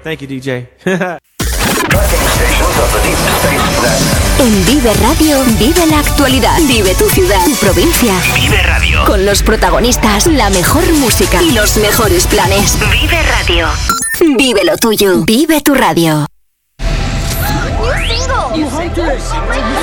Thank you, DJ. En Vive Radio, vive la actualidad, vive tu ciudad, tu provincia. Vive Radio. Con los protagonistas, la mejor música y los mejores planes. Vive Radio. Vive lo tuyo, vive tu radio. New single. You